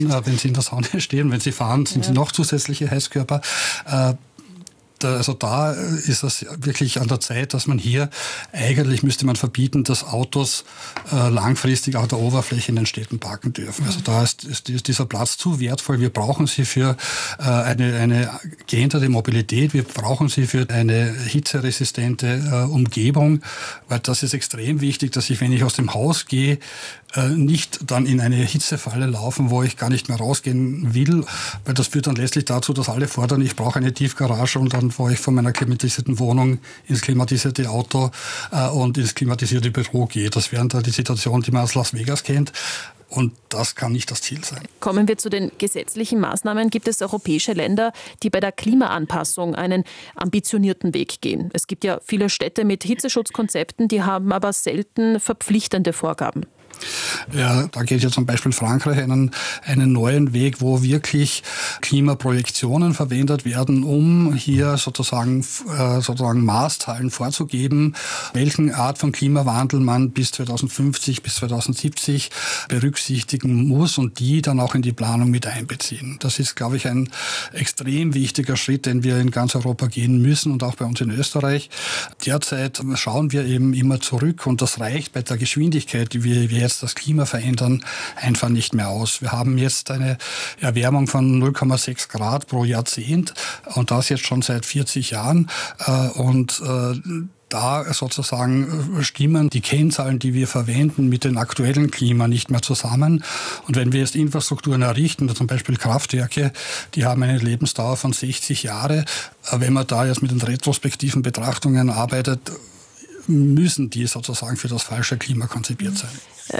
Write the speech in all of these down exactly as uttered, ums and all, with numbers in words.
Wenn Sie in der Sonne stehen, wenn Sie fahren, sind ja. Sie noch zusätzliche Heizkörper. Äh, Also da ist es wirklich an der Zeit, dass man hier, eigentlich müsste man verbieten, dass Autos äh, langfristig auf der Oberfläche in den Städten parken dürfen. Also da ist, ist dieser Platz zu wertvoll. Wir brauchen sie für äh, eine, eine geänderte Mobilität. Wir brauchen sie für eine hitzeresistente äh, Umgebung, weil das ist extrem wichtig, dass ich, wenn ich aus dem Haus gehe, äh, nicht dann in eine Hitzefalle laufen, wo ich gar nicht mehr rausgehen will, weil das führt dann letztlich dazu, dass alle fordern, ich brauche eine Tiefgarage und dann wo ich von meiner klimatisierten Wohnung ins klimatisierte Auto äh, und ins klimatisierte Büro gehe. Das wären dann die Situationen, die man aus Las Vegas kennt. Und das kann nicht das Ziel sein. Kommen wir zu den gesetzlichen Maßnahmen. Gibt es europäische Länder, die bei der Klimaanpassung einen ambitionierten Weg gehen? Es gibt ja viele Städte mit Hitzeschutzkonzepten, die haben aber selten verpflichtende Vorgaben. Ja, da geht ja zum Beispiel Frankreich einen, einen neuen Weg, wo wirklich Klimaprojektionen verwendet werden, um hier sozusagen, äh, sozusagen Maßzahlen vorzugeben, welchen Art von Klimawandel man bis zweitausendfünfzig, bis zweitausendsiebzig berücksichtigen muss und die dann auch in die Planung mit einbeziehen. Das ist, glaube ich, ein extrem wichtiger Schritt, den wir in ganz Europa gehen müssen und auch bei uns in Österreich. Derzeit schauen wir eben immer zurück und das reicht bei der Geschwindigkeit, die wir jetzt das Klima verändern, einfach nicht mehr aus. Wir haben jetzt eine Erwärmung von null Komma sechs Grad pro Jahrzehnt und das jetzt schon seit vierzig Jahren. Und da sozusagen stimmen die Kennzahlen, die wir verwenden, mit dem aktuellen Klima nicht mehr zusammen. Und wenn wir jetzt Infrastrukturen errichten, zum Beispiel Kraftwerke, die haben eine Lebensdauer von sechzig Jahre. Wenn man da jetzt mit den retrospektiven Betrachtungen arbeitet, müssen die sozusagen für das falsche Klima konzipiert sein.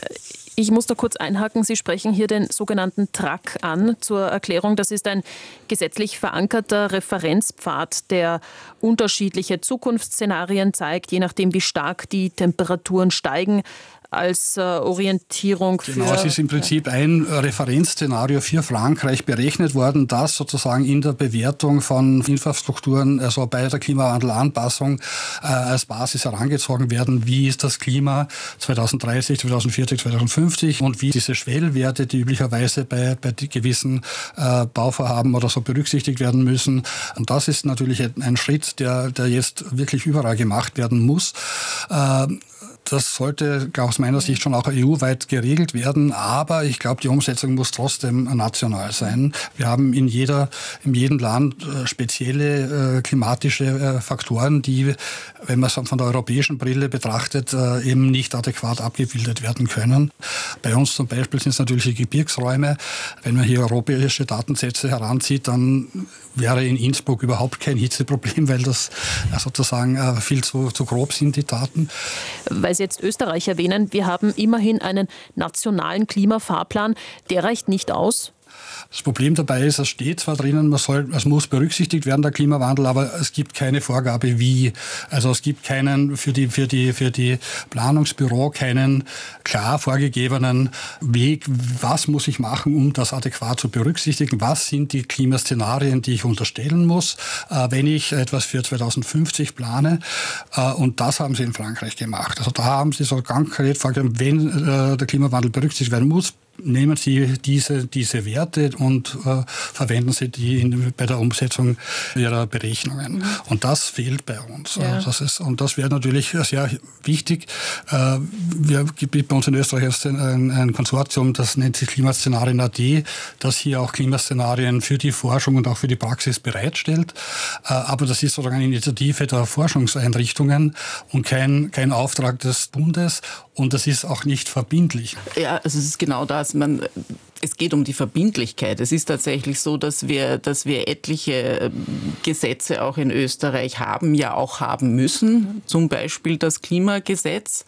Ich muss da kurz einhaken. Sie sprechen hier den sogenannten T R A C an. Zur Erklärung, das ist ein gesetzlich verankerter Referenzpfad, der unterschiedliche Zukunftsszenarien zeigt, je nachdem, wie stark die Temperaturen steigen, als äh, Orientierung für... Genau, es ist im Prinzip ein Referenzszenario für Frankreich berechnet worden, das sozusagen in der Bewertung von Infrastrukturen, also bei der Klimawandelanpassung äh, als Basis herangezogen werden. Wie ist das Klima zweitausenddreißig, zweitausendvierzig, zweitausendfünfzig und wie diese Schwellwerte, die üblicherweise bei, bei gewissen äh, Bauvorhaben oder so berücksichtigt werden müssen. Und das ist natürlich ein Schritt, der, der jetzt wirklich überall gemacht werden muss. Äh, Das sollte aus meiner Sicht schon auch E U-weit geregelt werden, aber ich glaube, die Umsetzung muss trotzdem national sein. Wir haben in jeder, in jedem Land spezielle äh, klimatische äh, Faktoren, die, wenn man es von der europäischen Brille betrachtet, äh, eben nicht adäquat abgebildet werden können. Bei uns zum Beispiel sind es natürlich die Gebirgsräume. Wenn man hier europäische Datensätze heranzieht, dann wäre in Innsbruck überhaupt kein Hitzeproblem, weil das ja, sozusagen äh, viel zu, zu grob sind, die Daten. Weil Sie jetzt Österreich erwähnen, wir haben immerhin einen nationalen Klimafahrplan. Der reicht nicht aus. Das Problem dabei ist, es steht zwar drinnen, man soll, es muss berücksichtigt werden, der Klimawandel, aber es gibt keine Vorgabe, wie. Also es gibt keinen für die, für die, für die Planungsbüro keinen klar vorgegebenen Weg, was muss ich machen, um das adäquat zu berücksichtigen, was sind die Klimaszenarien, die ich unterstellen muss, äh, wenn ich etwas für zweitausendfünfzig plane. Äh, und das haben sie in Frankreich gemacht. Also da haben sie so ganz konkret vorgegeben, wenn äh, der Klimawandel berücksichtigt werden muss, nehmen Sie diese, diese Werte und äh, verwenden Sie die in, bei der Umsetzung Ihrer Berechnungen. Mhm. Und das fehlt bei uns. Ja. Also das ist, und das wäre natürlich sehr wichtig. Äh, wir gibt bei uns in Österreich ein, ein Konsortium, das nennt sich Klimaszenarien A D, das hier auch Klimaszenarien für die Forschung und auch für die Praxis bereitstellt. Äh, aber das ist sozusagen eine Initiative der Forschungseinrichtungen und kein, kein Auftrag des Bundes. Und das ist auch nicht verbindlich. Ja, also es ist genau das. Man, es geht um die Verbindlichkeit. Es ist tatsächlich so, dass wir, dass wir etliche Gesetze auch in Österreich haben, ja auch haben müssen. Zum Beispiel das Klimagesetz.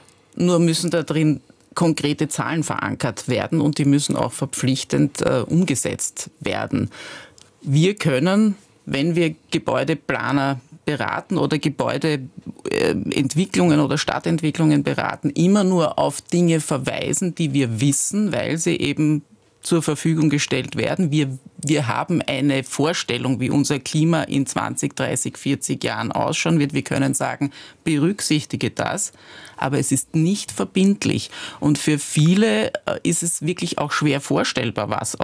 Nur müssen da drin konkrete Zahlen verankert werden und die müssen auch verpflichtend äh, umgesetzt werden. Wir können, wenn wir Gebäudeplaner beraten oder Gebäudeentwicklungen oder Stadtentwicklungen beraten, immer nur auf Dinge verweisen, die wir wissen, weil sie eben zur Verfügung gestellt werden. Wir, wir haben eine Vorstellung, wie unser Klima in zwanzig, dreißig, vierzig Jahren ausschauen wird. Wir können sagen, berücksichtige das, aber es ist nicht verbindlich. Und für viele ist es wirklich auch schwer vorstellbar, was